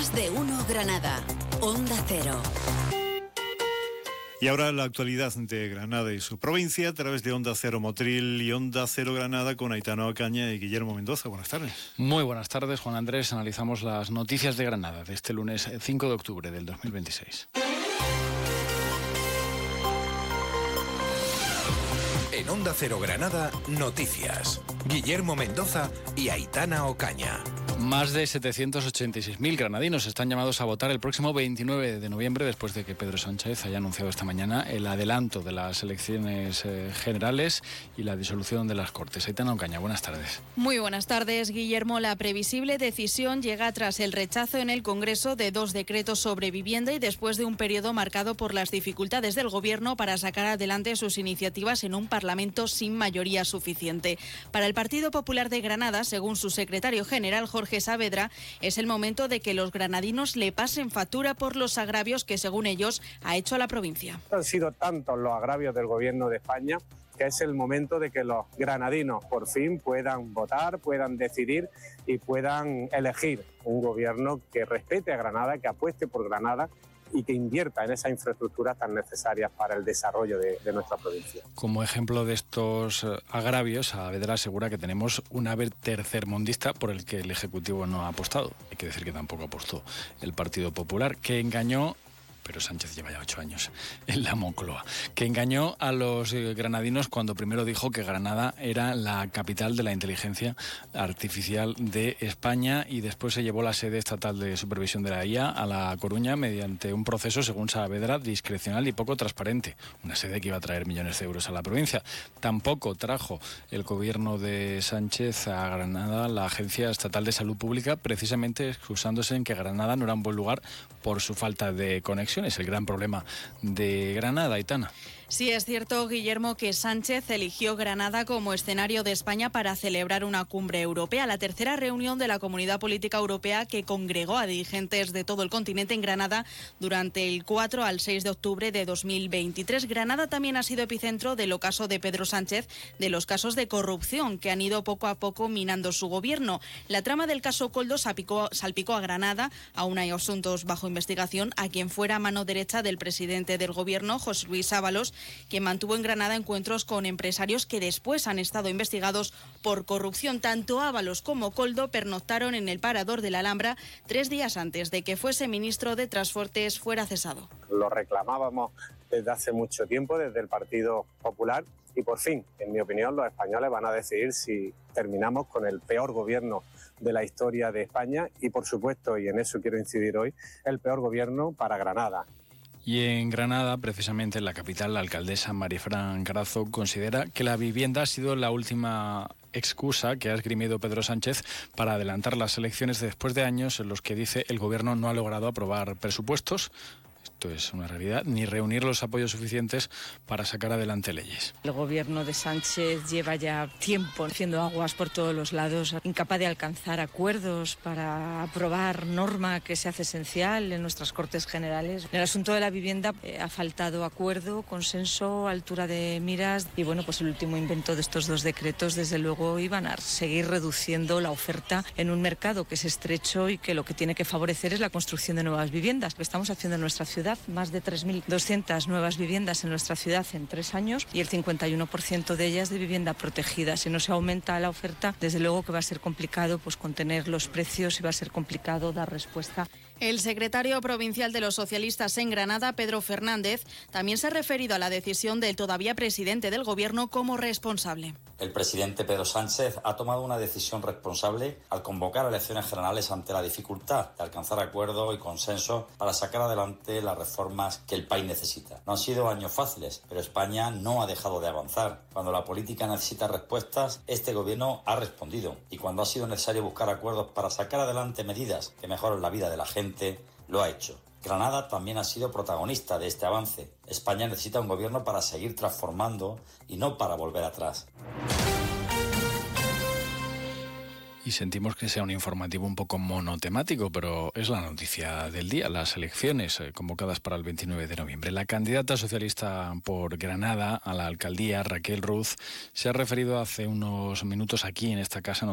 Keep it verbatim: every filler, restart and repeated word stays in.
Más de uno Granada. Onda Cero. Y ahora la actualidad de Granada y su provincia a través de Onda Cero Motril y Onda Cero Granada con Aitana Ocaña y Guillermo Mendoza. Buenas tardes. Muy buenas tardes, Juan Andrés. Analizamos las noticias de Granada de este lunes cinco de octubre del dos mil veintiséis. En Onda Cero Granada, noticias. Guillermo Mendoza y Aitana Ocaña. Más de setecientos ochenta y seis mil granadinos están llamados a votar el próximo veintinueve de noviembre, después de que Pedro Sánchez haya anunciado esta mañana el adelanto de las elecciones eh, generales y la disolución de las Cortes. Aitana Ocaña, buenas tardes. Muy buenas tardes, Guillermo. La previsible decisión llega tras el rechazo en el Congreso de dos decretos sobre vivienda y después de un periodo marcado por las dificultades del Gobierno para sacar adelante sus iniciativas en un Parlamento sin mayoría suficiente. Para el Partido Popular de Granada, según su secretario general, Jorge Jorge Saavedra, es el momento de que los granadinos le pasen factura por los agravios que, según ellos, ha hecho a la provincia. Han sido tantos los agravios del Gobierno de España que es el momento de que los granadinos por fin puedan votar, puedan decidir y puedan elegir un gobierno que respete a Granada, que apueste por Granada y que invierta en esas infraestructuras tan necesarias para el desarrollo de, de nuestra provincia. Como ejemplo de estos agravios, Saavedra asegura que tenemos un ave tercermundista por el que el Ejecutivo no ha apostado. Hay que decir que tampoco apostó el Partido Popular, que engañó, pero Sánchez lleva ya ocho años en la Moncloa, que engañó a los granadinos cuando primero dijo que Granada era la capital de la inteligencia artificial de España y después se llevó la sede estatal de supervisión de la I A a La Coruña mediante un proceso, según Saavedra, discrecional y poco transparente. Una sede que iba a traer millones de euros a la provincia. Tampoco trajo el gobierno de Sánchez a Granada la Agencia Estatal de Salud Pública, precisamente excusándose en que Granada no era un buen lugar por su falta de conexión. Es el gran problema de Granada, Aitana. Sí, es cierto, Guillermo, que Sánchez eligió Granada como escenario de España para celebrar una cumbre europea, la tercera reunión de la Comunidad Política Europea que congregó a dirigentes de todo el continente en Granada durante el cuatro al seis de octubre de dos mil veintitrés. Granada también ha sido epicentro del ocaso de Pedro Sánchez, de los casos de corrupción que han ido poco a poco minando su gobierno. La trama del caso Koldo salpicó, salpicó a Granada, aún hay asuntos bajo investigación, a quien fuera mano derecha del presidente del gobierno, José Luis Ábalos, quien mantuvo en Granada encuentros con empresarios que después han estado investigados por corrupción. Tanto Ábalos como Koldo pernoctaron en el parador de la Alhambra tres días antes de que fuese ministro de Transportes fuera cesado. Lo reclamábamos desde hace mucho tiempo, desde el Partido Popular, y por fin, en mi opinión, los españoles van a decidir si terminamos con el peor gobierno de la historia de España y, por supuesto, y en eso quiero incidir hoy, el peor gobierno para Granada. Y en Granada, precisamente en la capital, la alcaldesa Marifran Carazo considera que la vivienda ha sido la última excusa que ha esgrimido Pedro Sánchez para adelantar las elecciones después de años en los que, dice, el gobierno no ha logrado aprobar presupuestos. Esto es una realidad, ni reunir los apoyos suficientes para sacar adelante leyes. El gobierno de Sánchez lleva ya tiempo haciendo aguas por todos los lados, incapaz de alcanzar acuerdos para aprobar norma que se hace esencial en nuestras Cortes Generales. En el asunto de la vivienda eh, ha faltado acuerdo, consenso, altura de miras y bueno, pues el último invento de estos dos decretos desde luego iban a seguir reduciendo la oferta en un mercado que es estrecho y que lo que tiene que favorecer es la construcción de nuevas viviendas, que estamos haciendo en nuestra ciudad. Más de tres mil doscientas nuevas viviendas en nuestra ciudad en tres años y el cincuenta y uno por ciento de ellas de vivienda protegida. Si no se aumenta la oferta, desde luego que va a ser complicado pues contener los precios y va a ser complicado dar respuesta. El secretario provincial de los socialistas en Granada, Pedro Fernández, también se ha referido a la decisión del todavía presidente del Gobierno como responsable. El presidente Pedro Sánchez ha tomado una decisión responsable al convocar elecciones generales ante la dificultad de alcanzar acuerdo y consenso para sacar adelante las reformas que el país necesita. No han sido años fáciles, pero España no ha dejado de avanzar. Cuando la política necesita respuestas, este Gobierno ha respondido. Y cuando ha sido necesario buscar acuerdos para sacar adelante medidas que mejoran la vida de la gente, lo ha hecho. Granada también ha sido protagonista de este avance. España necesita un gobierno para seguir transformando y no para volver atrás. Y sentimos que sea un informativo un poco monotemático, pero es la noticia del día, las elecciones eh, convocadas para el veintinueve de noviembre. La candidata socialista por Granada a la alcaldía, Raquel Ruz, se ha referido hace unos minutos aquí en esta casa